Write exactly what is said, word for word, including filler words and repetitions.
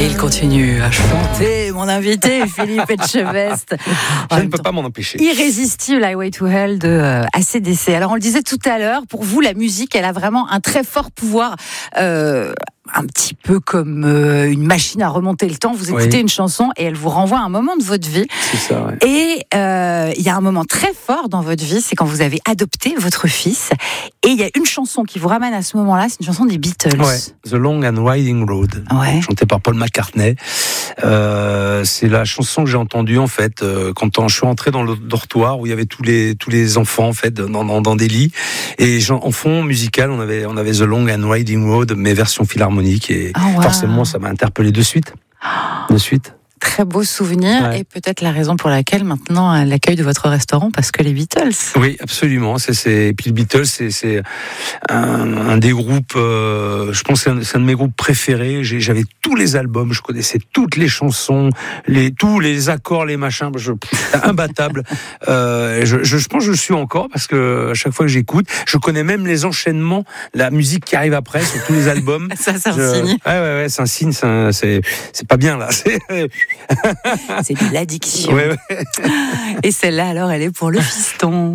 Et il continue à chanter, mon invité, Philippe Etchebest. Je ne peux pas m'en empêcher. Irrésistible, Highway to Hell de euh, A C D C. Alors, on le disait tout à l'heure, pour vous, la musique, elle a vraiment un très fort pouvoir, euh, un petit peu comme euh, une machine à remonter le temps. Vous écoutez oui. une chanson et elle vous renvoie à un moment de votre vie. C'est ça, ouais. Et euh, il y a un moment très fort dans votre vie, c'est quand vous avez adopté votre fils. Et il y a une chanson qui vous ramène à ce moment-là, c'est une chanson des Beatles. Ouais, The Long and Winding Road, ouais. chantée par Paul McCartney. Euh, c'est la chanson que j'ai entendue en fait euh, quand je suis entré dans le dortoir où il y avait tous les tous les enfants en fait dans dans, dans des lits et en fond musical on avait on avait The Long and Winding Road mais version philharmonique et oh, wow. forcément ça m'a interpellé de suite de suite. Très beau souvenir ouais. Et peut-être la raison pour laquelle maintenant l'accueil de votre restaurant parce que les Beatles. Oui, absolument. C'est, c'est... Et puis les Beatles, c'est, c'est un, un des groupes. Euh, je pense que c'est un, c'est un de mes groupes préférés. J'ai, j'avais tous les albums, je connaissais toutes les chansons, les tous les accords, les machins. Je, imbattable. euh, je, je, je pense que je suis encore parce que à chaque fois que j'écoute, je connais même les enchaînements, la musique qui arrive après sur tous les albums. Ça, c'est je... un signe. Ouais, ouais, ouais, c'est un signe. C'est, un... c'est... c'est pas bien là. C'est... C'est de l'addiction. Ouais, ouais. Et celle-là, alors, elle est pour le fiston.